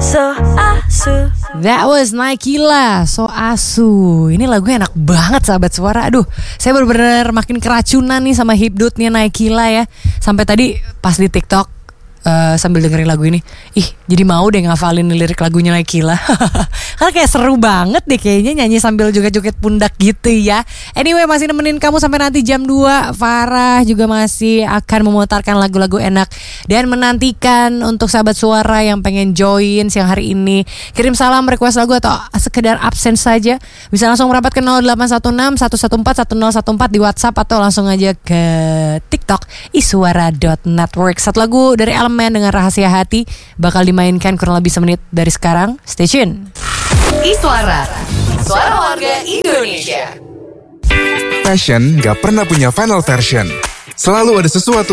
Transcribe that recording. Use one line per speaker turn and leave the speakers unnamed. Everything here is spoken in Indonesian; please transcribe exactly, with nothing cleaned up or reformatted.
So asu.
That was Naikila, So Asu. Ini lagunya enak banget sahabat suara. Aduh, saya bener-bener makin keracunan nih sama hipdutnya Naikila ya. Sampai tadi pas di TikTok uh, sambil dengerin lagu ini, ih jadi mau deh ngafalin lirik lagunya Naikila. Karena kayak seru banget deh kayaknya nyanyi sambil joget-joget pundak gitu ya. Anyway, masih nemenin kamu sampai nanti jam dua. Farah juga masih akan memutarkan lagu-lagu enak dan menantikan untuk sahabat suara yang pengen join siang hari ini. Kirim salam, request lagu atau sekedar absen saja. Bisa langsung merapat ke nol delapan satu enam satu satu empat satu nol satu empat di WhatsApp atau langsung aja ke TikTok iswara dot network. Satu lagu dari Elemen dengan Rahasia Hati bakal dimainkan kurang lebih semenit dari sekarang. Stay tune.
Iswara, suara warga Indonesia.
Fashion gak pernah punya final version. Selalu ada sesuatu